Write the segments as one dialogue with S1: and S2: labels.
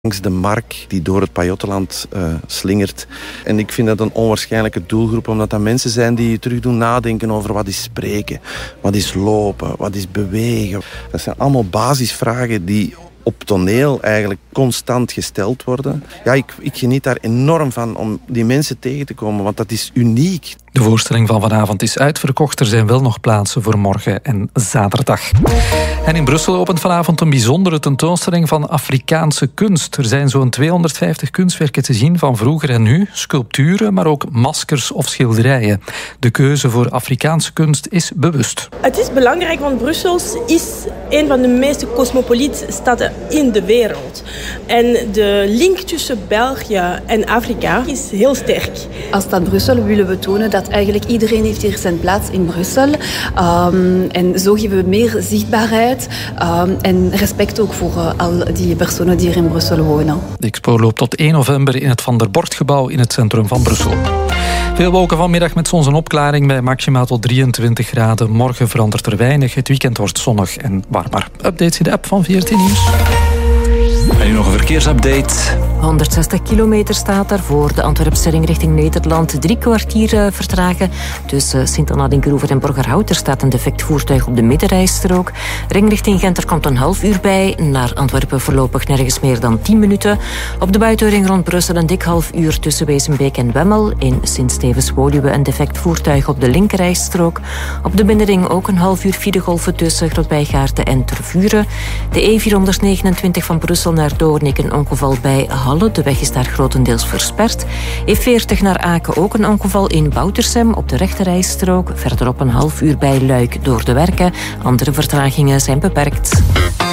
S1: langs de mark die door het Pajottenland slingert. En ik vind dat een onwaarschijnlijke doelgroep, omdat dat mensen zijn die terug doen nadenken over wat is spreken, wat is lopen, wat is bewegen. Dat zijn allemaal basisvragen die op toneel eigenlijk constant gesteld worden. Ja, ik geniet daar enorm van om die mensen tegen te komen, want dat is uniek.
S2: De voorstelling van vanavond is uitverkocht. Er zijn wel nog plaatsen voor morgen en zaterdag. En in Brussel opent vanavond een bijzondere tentoonstelling van Afrikaanse kunst. Er zijn zo'n 250 kunstwerken te zien van vroeger en nu. Sculpturen, maar ook maskers of schilderijen. De keuze voor Afrikaanse kunst is bewust.
S3: Het is belangrijk, want Brussel is een van de meest cosmopoliete steden in de wereld. En de link tussen België en Afrika is heel sterk.
S4: Als stad Brussel willen we tonen dat eigenlijk iedereen heeft hier zijn plaats in Brussel. En zo geven we meer zichtbaarheid en respect ook voor al die personen die hier in Brussel wonen.
S2: De expo loopt tot 1 november in het Van der Bort-gebouw in het centrum van Brussel. Veel wolken vanmiddag met soms een opklaring bij maximaal tot 23 graden. Morgen verandert er weinig. Het weekend wordt zonnig en warmer. Updates in de app van VRT Nieuws.
S5: En nu nog een verkeersupdate.
S6: 160 kilometer staat daar voor de Antwerpse ring richting Nederland. 3 kwartier vertragen. Tussen Sint-Anna-Dinkeroever en Borgerhout. Er staat een defect voertuig op de middenrijstrook. Ring richting Gent, er komt een half uur bij. Naar Antwerpen voorlopig nergens meer dan 10 minuten. Op de buitenring rond Brussel een dik half uur tussen Wezenbeek en Wemmel. In Sint-Stevens-Woluwe een defect voertuig op de linkerrijstrook. Op de binnenring ook een half uur filegolven tussen Grotbijgaarten en Tervuren. De E429 van Brussel naar Doornik een ongeval bij Halle. De weg is daar grotendeels versperd. E40 naar Aken ook een ongeval in Boutersem op de rechterrijstrook. Verderop een half uur bij Luik door de werken. Andere vertragingen zijn beperkt.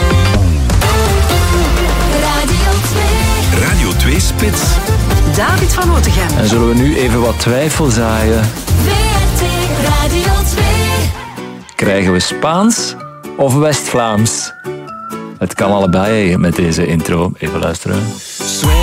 S5: Radio 2 Spits.
S7: David van Otegem.
S5: En zullen we nu even wat twijfel zaaien?
S7: VRT Radio 2.
S5: Krijgen we Spaans of West-Vlaams? Het kan allebei met deze intro. Even luisteren.